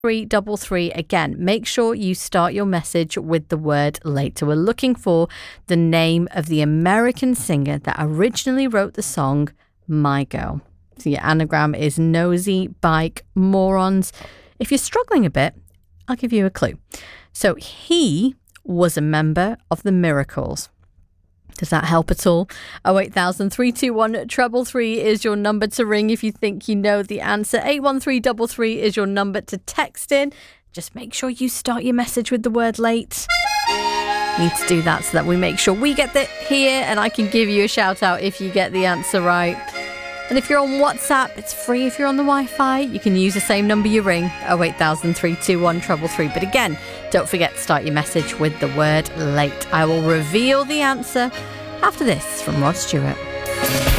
333. Again, make sure you start your message with the word late. So we're looking for the name of the American singer that originally wrote the song My Girl. So your anagram is nosy, bike, morons. If you're struggling a bit, I'll give you a clue. So he was a member of the Miracles. Does that help at all? 08000 321 333 is your number to ring if you think you know the answer. 81333 is your number to text in. Just make sure you start your message with the word late. Need to do that so that we make sure we get it here and I can give you a shout out if you get the answer right. And if you're on WhatsApp, it's free if you're on the Wi-Fi. You can use the same number you ring, 08000 321 333. But again, don't forget to start your message with the word late. I will reveal the answer after this from Rod Stewart.